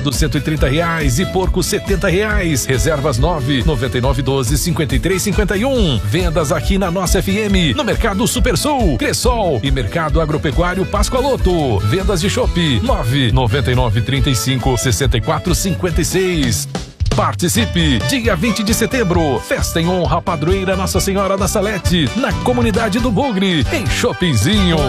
Gado R$130 e porco R$70. Reservas 99912-5351. Vendas aqui na nossa FM, no Mercado Super Sul, Cressol e Mercado Agropecuário Pascoaloto. Vendas de chopp 99935-6456. Participe! Dia 20 de setembro, festa em honra à padroeira Nossa Senhora da Salete, na comunidade do Bugre, em Shoppingzinho.